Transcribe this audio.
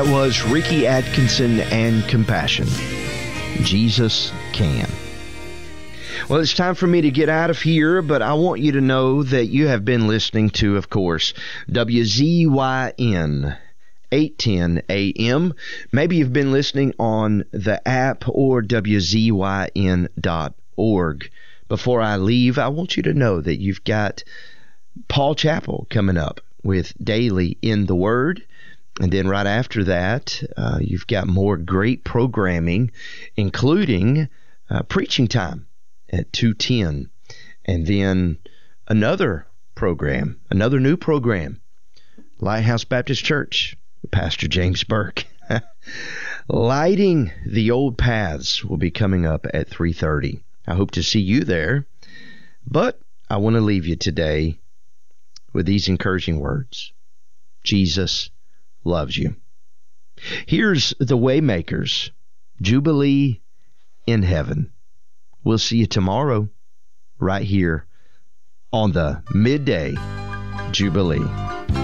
That was Ricky Atkinson and Compassion. Jesus can. Well, it's time for me to get out of here, but I want you to know that you have been listening to, of course, WZYN 810 AM. Maybe you've been listening on the app or WZYN.org. Before I leave, I want you to know that you've got Paul Chappell coming up with Daily in the Word. And then right after that, you've got more great programming, including Preaching Time at 2:10. And then another new program, Lighthouse Baptist Church, Pastor James Burke. Lighting the Old Paths will be coming up at 3:30. I hope to see you there. But I want to leave you today with these encouraging words. Jesus loves you. Here's the Waymakers, Jubilee in Heaven. We'll see you tomorrow right here on the Midday Jubilee.